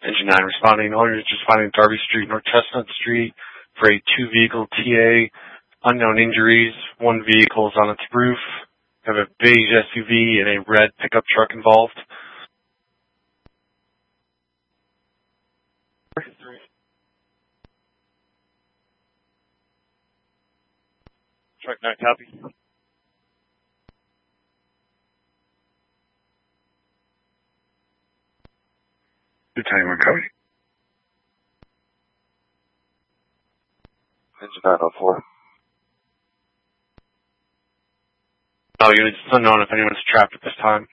Engine 9 responding. All units responding to Darby Street, North Chestnut Street for a 2-vehicle TA. Unknown injuries. 1 vehicle is on its roof. Have a beige SUV and a red pickup truck involved. Truck 9, copy. Lieutenant 1, copy. Engine 904. All units, it's unknown if anyone's trapped at this time.